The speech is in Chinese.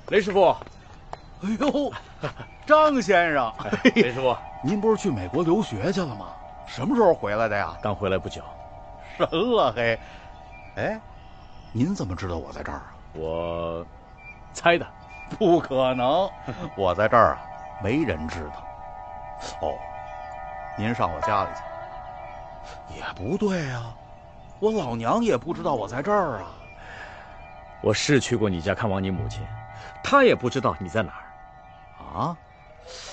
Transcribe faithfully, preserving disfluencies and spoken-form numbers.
雷师傅。 哎呦，张先生， 雷师傅， 您不是去美国留学去了吗？什么时候回来的呀？ 刚回来不久。 神了嘿！哎，您怎么知道我在这儿啊？ 我猜的。 不可能，我在这儿啊，没人知道。哦，您上我家里去。也不对啊，我老娘也不知道我在这儿啊。 我是去过你家看望你母亲，她也不知道你在哪儿。 啊？